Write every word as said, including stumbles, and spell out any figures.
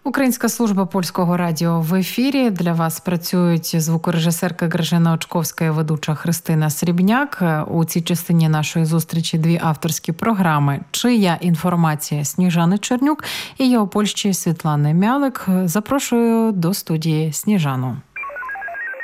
Українська служба Польського радіо в ефірі. Для вас працюють звукорежисерка Гражина Очковська і ведуча Христина Срібняк. У цій частині нашої зустрічі дві авторські програми «Чия інформація» Сніжани Чернюк і «Я у Польщі» Світлани Мялик. Запрошую до студії Сніжану.